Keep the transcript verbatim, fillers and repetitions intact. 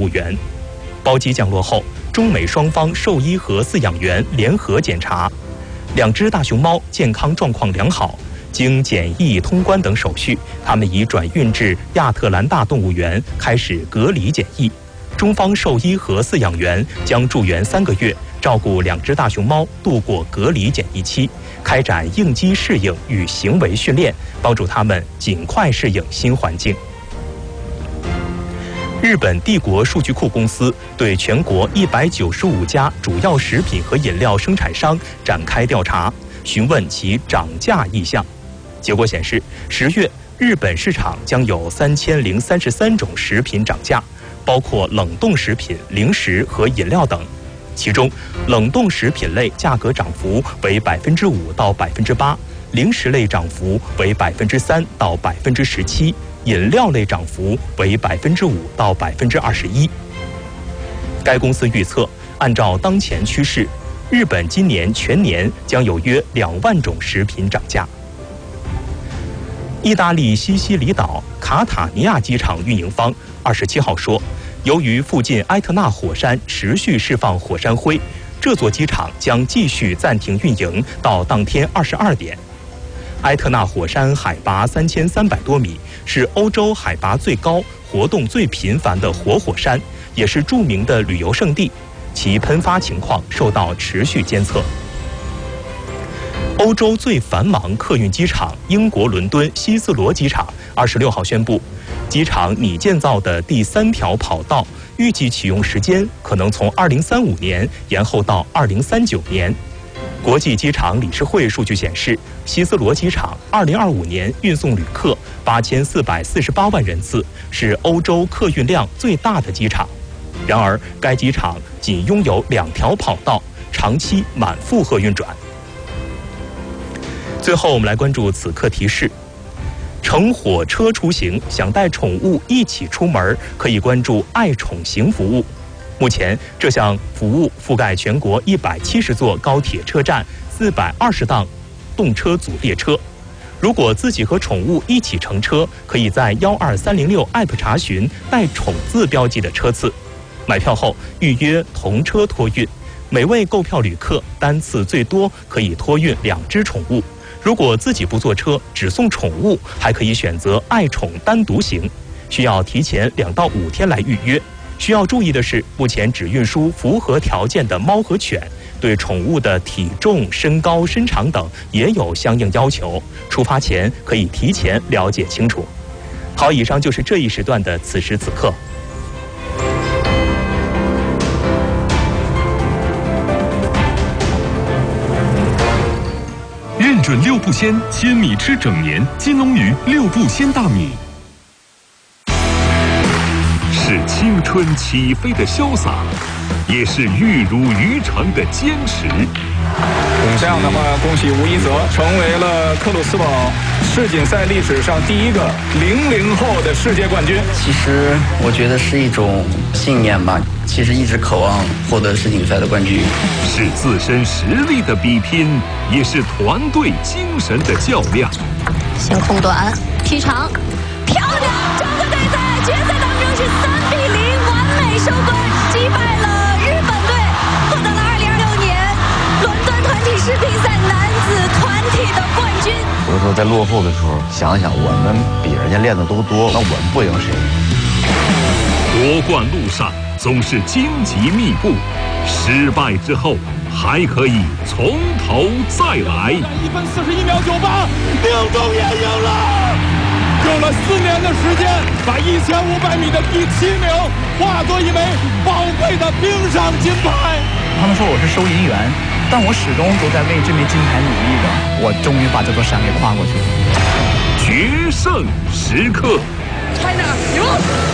务员。包机降落后，中美双方兽医和饲养员联合检查，两只大熊猫健康状况良好。经检疫、通关等手续，它们已转运至亚特兰大动物园开始隔离检疫。中方兽医和饲养员将驻园三个月，照顾两只大熊猫度过隔离检疫期，开展应激适应与行为训练，帮助它们尽快适应新环境。日本帝国数据库公司对全国一百九十五家主要食品和饮料生产商展开调查，询问其涨价意向。结果显示，十月日本市场将有三千零三十三种食品涨价，包括冷冻食品、零食和饮料等。其中，冷冻食品类价格涨幅为百分之五到百分之八，零食类涨幅为百分之三到百分之十七，饮料类涨幅为百分之五到百分之二十一。该公司预测，按照当前趋势，日本今年全年将有约两万种食品涨价。意大利西西里岛卡塔尼亚机场运营方二十七号说，由于附近埃特纳火山持续释放火山灰，这座机场将继续暂停运营到当天二十二点。埃特纳火山海拔三千三百多米，是欧洲海拔最高、活动最频繁的活火山，也是著名的旅游胜地，其喷发情况受到持续监测。欧洲最繁忙客运机场英国伦敦希斯罗机场二十六号宣布，机场拟建造的第三条跑道预计启用时间可能从二零三五年延后到二零三九年。国际机场理事会数据显示，希斯罗机场二零二五年运送旅客八千四百四十八万人次，是欧洲客运量最大的机场。然而，该机场仅拥有两条跑道，长期满负荷运转。最后，我们来关注此刻提示：乘火车出行，想带宠物一起出门，可以关注爱宠行服务。目前，这项服务覆盖全国一百七十座高铁车站、四百二十档动车组列车。如果自己和宠物一起乘车，可以在幺二三零六 App 查询带宠字标记的车次，买票后预约同车托运。每位购票旅客单次最多可以托运两只宠物。如果自己不坐车，只送宠物，还可以选择爱宠单独行，需要提前两到五天来预约。需要注意的是，目前只运输符合条件的猫和犬，对宠物的体重、身高、身长等也有相应要求。出发前可以提前了解清楚。好，以上就是这一时段的此时此刻。 认准六步鲜，千米吃整年。金龙鱼六步鲜大米，是青春起飞的潇洒，也是玉如渔场的坚持。 这样的话，恭喜吴一泽成为了克鲁斯堡世锦赛历史上第一个零零后的世界冠军。 其实我觉得是一种信念吧，其实一直渴望获得世锦赛的冠军。 是自身实力的比拼，也是团队精神的较量。 先空短，劈长，漂亮！中国队在决赛当中是三比零完美收官，击败了日本队，获得了二零二六年伦敦团体世乒赛男子团体的冠军。 有的时候在落后的时候，想想我们比人家练的都多，那我们不赢谁？ 夺冠路上总是荆棘密布，失败之后还可以从头再来。 一分四十一秒九八，宁中也赢了，用了四年的时间，把一千五百米的第七名化作一枚宝贵的冰上金牌。 他们说我是收银员，但我始终都在为这枚金牌努力着。我终于把这座山给跨过去了。 决胜时刻 China 赢了。